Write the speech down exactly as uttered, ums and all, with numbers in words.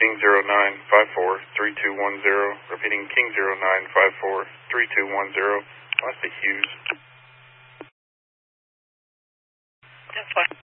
King zero nine five four three two one zero. Repeating King zero nine five four three two one zero. Must be Hughes. That's fine.